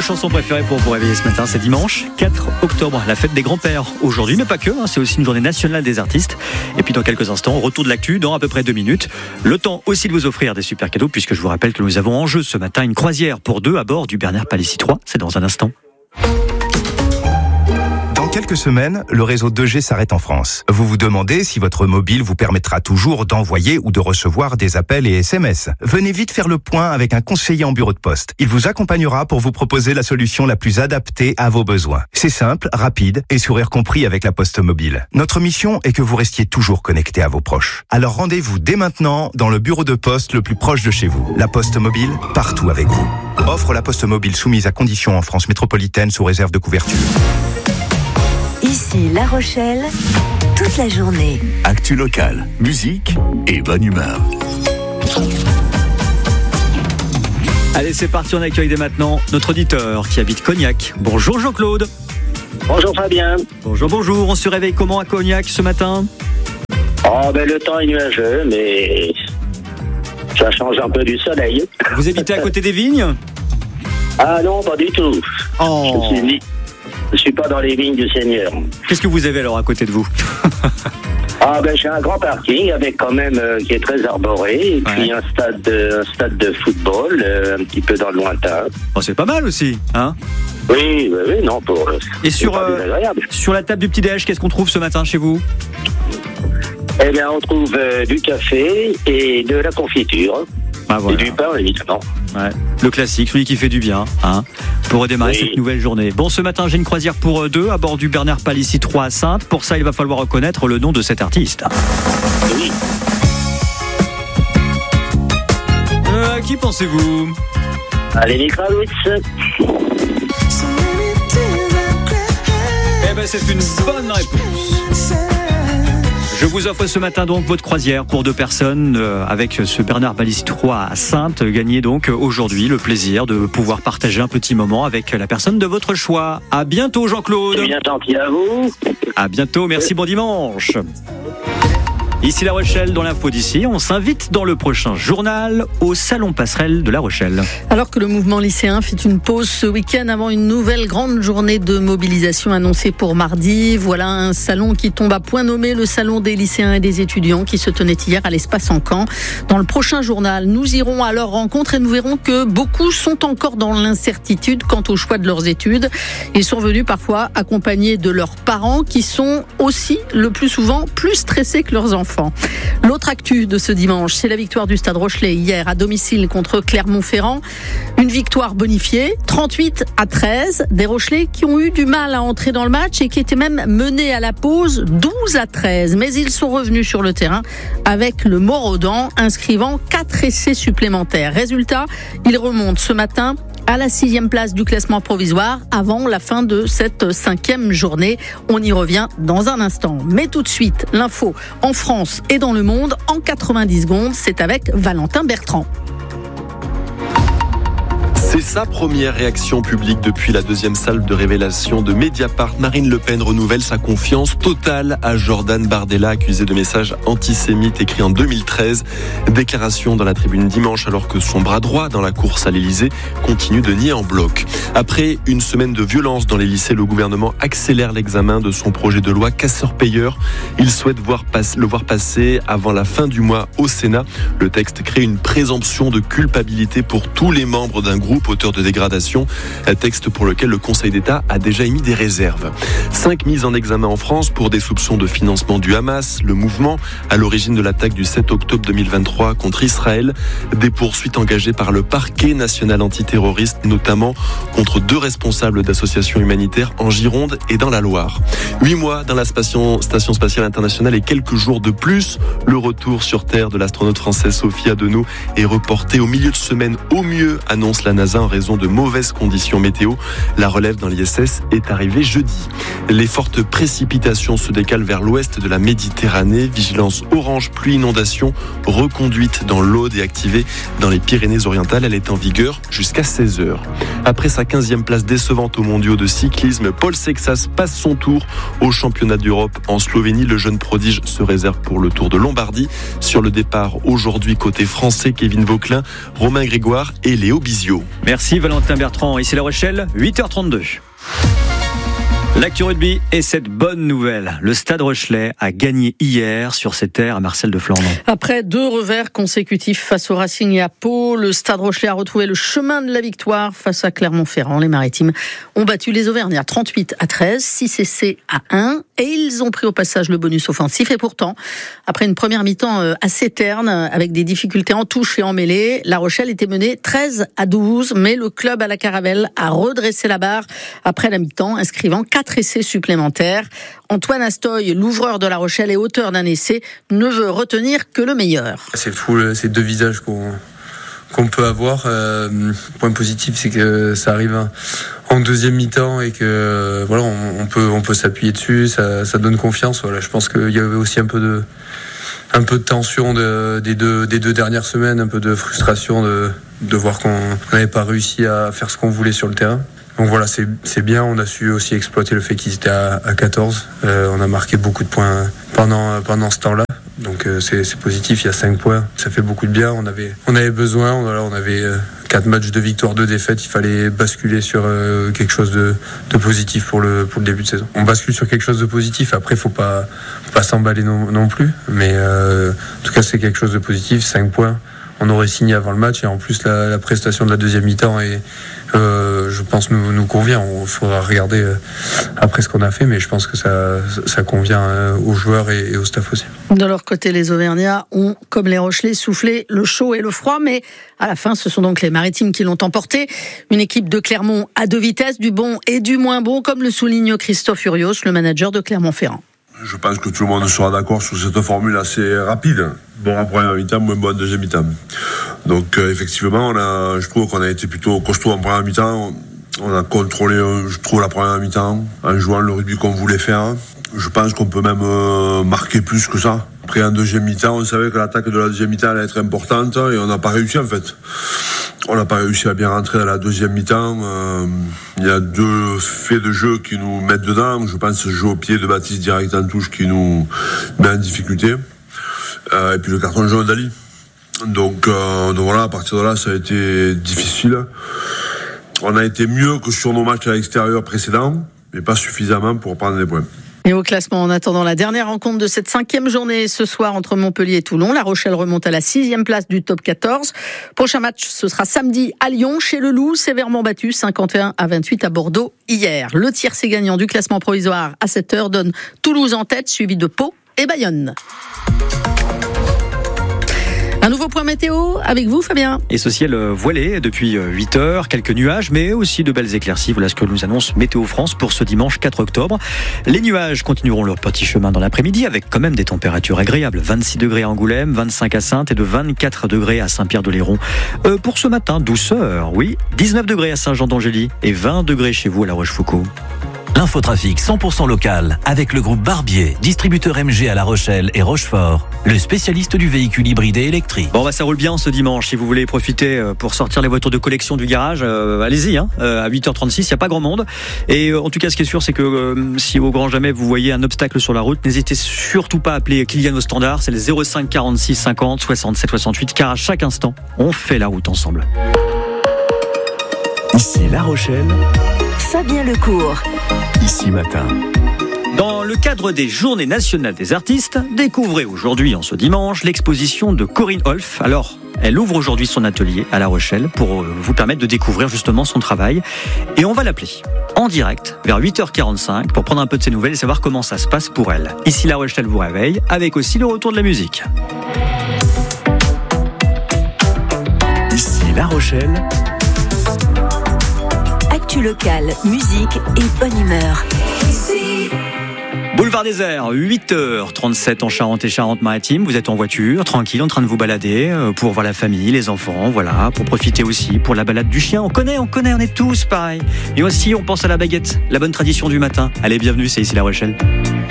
vos chansons préférées pour vous réveiller ce matin. C'est dimanche 4 octobre, la fête des grands-pères aujourd'hui, mais pas que, c'est aussi une journée nationale des artistes. Et puis dans quelques instants, retour de l'actu dans à peu près 2 minutes. Le temps aussi de vous offrir des super cadeaux, puisque je vous rappelle que nous avons en jeu ce matin une croisière pour 2 à bord du Bernard Palissy 3. C'est dans un instant. Dans quelques semaines, le réseau 2G s'arrête en France. Vous vous demandez si votre mobile vous permettra toujours d'envoyer ou de recevoir des appels et SMS. Venez vite faire le point avec un conseiller en bureau de poste. Il vous accompagnera pour vous proposer la solution la plus adaptée à vos besoins. C'est simple, rapide et sourire compris avec la Poste Mobile. Notre mission est que vous restiez toujours connecté à vos proches. Alors rendez-vous dès maintenant dans le bureau de poste le plus proche de chez vous. La Poste Mobile, partout avec vous. Offre La Poste Mobile soumise à conditions en France métropolitaine sous réserve de couverture. Ici La Rochelle, toute la journée. Actu locale, musique et bonne humeur. Allez, c'est parti, on accueille dès maintenant notre auditeur qui habite Cognac. Bonjour Jean-Claude. Bonjour Fabien. Bonjour, on se réveille comment à Cognac ce matin ? Le temps est nuageux, mais ça change un peu du soleil. Vous habitez à côté des vignes ? Ah non, pas du tout. Oh. Je suis pas dans les vignes du Seigneur. Qu'est-ce que vous avez alors à côté de vous ? J'ai un grand parking avec quand même qui est très arboré et puis un stade de football un petit peu dans le lointain. Oh, c'est pas mal aussi, hein ? Oui, non, et sur la table du petit-déj, qu'est-ce qu'on trouve ce matin chez vous ? Eh bien, on trouve du café et de la confiture. Voilà. Et du pain, évidemment. Ouais. Le classique, celui qui fait du bien, pour redémarrer cette nouvelle journée. Bon, ce matin, j'ai une croisière pour 2 à bord du Bernard Palissy 3 à Saintes. Pour ça, il va falloir reconnaître le nom de cet artiste. Oui. À qui pensez-vous ? Lenny Kravitz. C'est une bonne réponse. Je vous offre ce matin donc votre croisière pour 2 personnes avec ce Bernard Palissy 3 à Saintes. Gagnez donc aujourd'hui le plaisir de pouvoir partager un petit moment avec la personne de votre choix. À bientôt Jean-Claude. Bien gentil à vous. À bientôt, merci, bon dimanche. Ici La Rochelle, dans l'info d'ici, on s'invite dans le prochain journal au Salon Passerelle de La Rochelle. Alors que le mouvement lycéen fait une pause ce week-end avant une nouvelle grande journée de mobilisation annoncée pour mardi, voilà un salon qui tombe à point nommé, le Salon des lycéens et des étudiants qui se tenait hier à l'espace Encan. Dans le prochain journal, nous irons à leur rencontre et nous verrons que beaucoup sont encore dans l'incertitude quant au choix de leurs études. Ils sont venus parfois accompagnés de leurs parents qui sont aussi le plus souvent plus stressés que leurs enfants. L'autre actu de ce dimanche, c'est la victoire du Stade Rochelais hier à domicile contre Clermont-Ferrand. Une victoire bonifiée, 38-13. Des Rochelais qui ont eu du mal à entrer dans le match et qui étaient même menés à la pause 12-13. Mais ils sont revenus sur le terrain avec le Morodan, inscrivant 4 essais supplémentaires. Résultat, ils remontent ce matin à la 6e place du classement provisoire avant la fin de cette 5e journée. On y revient dans un instant. Mais tout de suite, l'info en France et dans le monde en 90 secondes. C'est avec Valentin Bertrand. C'est sa première réaction publique depuis la 2e salle de révélation de Mediapart. Marine Le Pen renouvelle sa confiance totale à Jordan Bardella, accusé de messages antisémites écrits en 2013. Déclaration dans la tribune dimanche alors que son bras droit dans la course à l'Elysée continue de nier en bloc. Après une semaine de violence dans les lycées, le gouvernement accélère l'examen de son projet de loi casseur-payeur. Il souhaite le voir passer avant la fin du mois au Sénat. Le texte crée une présomption de culpabilité pour tous les membres d'un groupe auteur de dégradation, un texte pour lequel le Conseil d'État a déjà émis des réserves. 5 mises en examen en France pour des soupçons de financement du Hamas, le mouvement à l'origine de l'attaque du 7 octobre 2023 contre Israël. Des poursuites engagées par le parquet national antiterroriste, notamment contre 2 responsables d'associations humanitaires en Gironde et dans la Loire. 8 mois dans la Station Spatiale Internationale et quelques jours de plus. Le retour sur Terre de l'astronaute française Sophie Adenau est reporté au milieu de semaine au mieux, annonce la NASA en raison de mauvaises conditions météo. La relève dans l'ISS est arrivée jeudi. Les fortes précipitations se décalent vers l'ouest de la Méditerranée. Vigilance orange pluie inondation reconduite dans l'Aude et activée dans les Pyrénées-Orientales. Elle est en vigueur jusqu'à 16h. Après sa 15e place décevante aux mondiaux de cyclisme, Paul Sexas passe son tour au championnat d'Europe en Slovénie. Le jeune prodige se réserve pour le Tour de Lombardie. Sur le départ aujourd'hui côté français, Kevin Vauquelin, Romain Grégoire et Léo Bizio. Merci Valentin Bertrand. Ici La Rochelle, 8h32. L'actu rugby et cette bonne nouvelle. Le Stade Rochelais a gagné hier sur ses terres à Marcel de Flandre. Après 2 revers consécutifs face au Racing et à Pau, le Stade Rochelais a retrouvé le chemin de la victoire face à Clermont-Ferrand. Les Maritimes ont battu les Auvergnats 38-13, 6 essais à 1 et ils ont pris au passage le bonus offensif. Et pourtant, après une première mi-temps assez terne avec des difficultés en touche et en mêlée, La Rochelle était menée 13-12, mais le club à la Caravelle a redressé la barre après la mi-temps, inscrivant 4 essais supplémentaires. Antoine Astoy, l'ouvreur de La Rochelle et auteur d'un essai, ne veut retenir que le meilleur. C'est fou, ces 2 visages qu'on peut avoir. Point positif, c'est que ça arrive en deuxième mi-temps et que voilà, on peut s'appuyer dessus. Ça donne confiance. Voilà, je pense qu'il y avait aussi un peu de tension des deux dernières semaines, un peu de frustration de voir qu'on n'avait pas réussi à faire ce qu'on voulait sur le terrain. Donc voilà, c'est bien. On a su aussi exploiter le fait qu'ils étaient à 14. On a marqué beaucoup de points pendant ce temps-là. Donc c'est positif, il y a 5 points. Ça fait beaucoup de bien. On avait besoin. On avait 4 matchs de victoire, 2 défaites. Il fallait basculer sur quelque chose de positif pour le début de saison. On bascule sur quelque chose de positif. Après, faut pas s'emballer non plus. Mais en tout cas, c'est quelque chose de positif. 5 points. On aurait signé avant le match et en plus la prestation de la deuxième mi-temps je pense nous convient. Il faudra regarder après ce qu'on a fait, mais je pense que ça convient aux joueurs et au staff aussi. De leur côté, les Auvergnats ont, comme les Rochelais, soufflé le chaud et le froid, mais à la fin, ce sont donc les Maritimes qui l'ont emporté. Une équipe de Clermont à 2 vitesses, du bon et du moins bon, comme le souligne Christophe Urios, le manager de Clermont-Ferrand. Je pense que tout le monde sera d'accord sur cette formule assez rapide. Bon en première mi-temps, moins bon en deuxième mi-temps. Donc effectivement, je trouve qu'on a été plutôt costaud en première mi-temps. On a contrôlé, je trouve, la première mi-temps en jouant le rugby qu'on voulait faire. Je pense qu'on peut même marquer plus que ça. Après, en deuxième mi-temps, on savait que l'attaque de la deuxième mi-temps allait être importante et on n'a pas réussi en fait. On n'a pas réussi à bien rentrer dans la deuxième mi-temps. Il y a 2 faits de jeu qui nous mettent dedans. Je pense ce jeu au pied de Baptiste direct en touche qui nous met en difficulté. Et puis le carton jaune d'Ali. Donc voilà, à partir de là, ça a été difficile. On a été mieux que sur nos matchs à l'extérieur précédents, mais pas suffisamment pour prendre des points. Et au classement, en attendant la dernière rencontre de cette 5e journée ce soir entre Montpellier et Toulon, La Rochelle remonte à la 6e place du top 14. Prochain match, ce sera samedi à Lyon, chez le Loup, sévèrement battu 51-28 à Bordeaux hier. Le tiercé gagnant du classement provisoire à 7h donne Toulouse en tête, suivi de Pau et Bayonne. Un nouveau point météo avec vous, Fabien. Et ce ciel voilé depuis 8h, quelques nuages, mais aussi de belles éclaircies. Voilà ce que nous annonce Météo France pour ce dimanche 4 octobre. Les nuages continueront leur petit chemin dans l'après-midi avec quand même des températures agréables. 26 degrés à Angoulême, 25 à Saintes et de 24 degrés à Saint-Pierre-de-Léron. Pour ce matin, douceur, oui. 19 degrés à Saint-Jean-d'Angély et 20 degrés chez vous à La Rochefoucauld. L'infotrafic 100% local avec le groupe Barbier, distributeur MG à La Rochelle et Rochefort, le spécialiste du véhicule hybride et électrique. Bon, ça roule bien ce dimanche. Si vous voulez profiter pour sortir les voitures de collection du garage, allez-y. À 8h36, il n'y a pas grand monde. Et en tout cas, ce qui est sûr, c'est que si au grand jamais vous voyez un obstacle sur la route, n'hésitez surtout pas à appeler Kylian au standard. C'est le 05 46 50 67 68, car à chaque instant, on fait la route ensemble. Ici La Rochelle, Fabien Lecourt. Ici Matin. Dans le cadre des Journées nationales des artistes, découvrez aujourd'hui, en ce dimanche, l'exposition de Corinne Holf. Alors, elle ouvre aujourd'hui son atelier à La Rochelle pour vous permettre de découvrir justement son travail. Et on va l'appeler en direct vers 8h45 pour prendre un peu de ses nouvelles et savoir comment ça se passe pour elle. Ici La Rochelle vous réveille, avec aussi le retour de la musique. Ici La Rochelle. Actu locale, musique et bonne humeur. Boulevard des Airs, 8h37 en Charente et Charente-Maritime. Vous êtes en voiture, tranquille, en train de vous balader pour voir la famille, les enfants, voilà, pour profiter aussi pour la balade du chien. On connaît, on est tous pareil. Et aussi, on pense à la baguette, la bonne tradition du matin. Allez, bienvenue, c'est ici La Rochelle.